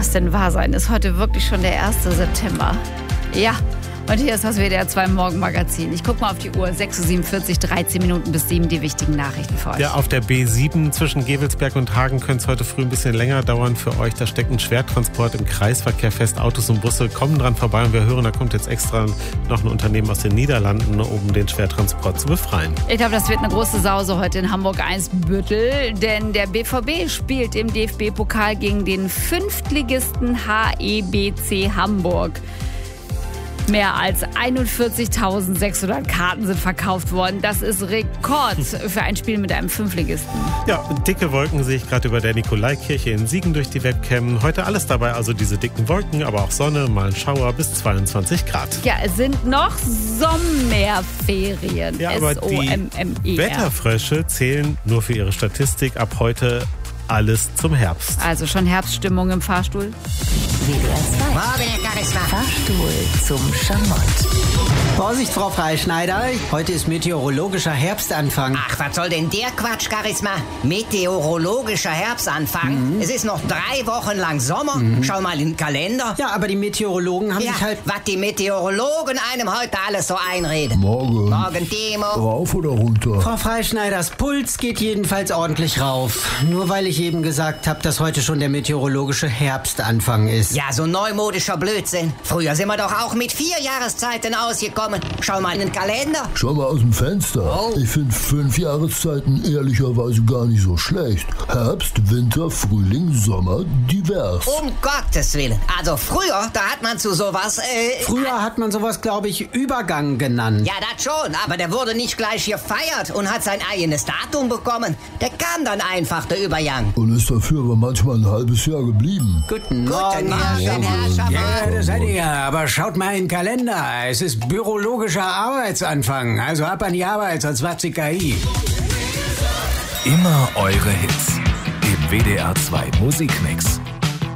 das denn wahr sein? Ist heute wirklich schon der 1. September? Ja. Und hier ist das WDR 2 Morgenmagazin. Ich gucke mal auf die Uhr, 6.47 Uhr, 13 Minuten bis 7, die wichtigen Nachrichten für euch. Ja, auf der B7 zwischen Gevelsberg und Hagen könnte es heute früh ein bisschen länger dauern für euch. Da steckt ein Schwertransport im Kreisverkehr fest. Autos und Busse kommen dran vorbei und wir hören, da kommt jetzt extra noch ein Unternehmen aus den Niederlanden, um den Schwertransport zu befreien. Ich glaube, das wird eine große Sause heute in Hamburg-Eimsbüttel, denn der BVB spielt im DFB-Pokal gegen den Fünftligisten HEBC Hamburg. Mehr als 41.600 Karten sind verkauft worden. Das ist Rekord für ein Spiel mit einem Fünftligisten. Ja, dicke Wolken sehe ich gerade über der Nikolaikirche in Siegen durch die Webcam. Heute alles dabei, also diese dicken Wolken, aber auch Sonne, mal ein Schauer bis 22 Grad. Ja, es sind noch Sommerferien. Ja, aber die Wetterfrösche zählen nur für ihre Statistik ab heute alles zum Herbst. Also schon Herbststimmung im Fahrstuhl? WDR 2. Morgen, Herr Charisma. Fahrstuhl zum Schamott. Vorsicht, Frau Freischneider. Heute ist meteorologischer Herbstanfang. Ach, was soll denn der Quatsch, Charisma? Meteorologischer Herbstanfang? Es ist noch 3 Wochen lang Sommer. Schau mal in den Kalender. Ja, aber die Meteorologen haben Ja, sich halt... was die Meteorologen einem heute alles so einreden. Morgen. Morgen, Timo. Rauf oder runter? Frau Freischneiders Puls geht jedenfalls ordentlich rauf. Nur weil ich eben gesagt habe, dass heute schon der meteorologische Herbstanfang ist. Ja, so neumodischer Blödsinn. Früher sind wir doch auch mit 4 Jahreszeiten ausgekommen. Schau mal in den Kalender. Schau mal aus dem Fenster. Oh. Ich finde 5 Jahreszeiten ehrlicherweise gar nicht so schlecht. Herbst, Winter, Frühling, Sommer, divers. Um Gottes Willen. Also früher, da hat man zu sowas... Früher hat man sowas, glaube ich, Übergang genannt. Ja, das schon, aber der wurde nicht gleich gefeiert und hat sein eigenes Datum bekommen. Der kam dann einfach, der Übergang. Und ist dafür aber manchmal ein halbes Jahr geblieben. Guten Guten Morgen. Morgen, Herr Schaffer. Ja, das seid ihr ja, aber schaut mal in den Kalender. Es ist bürologischer Arbeitsanfang, also ab an die Arbeit, sonst macht sie KI. Immer eure Hits im WDR 2 Musikmix.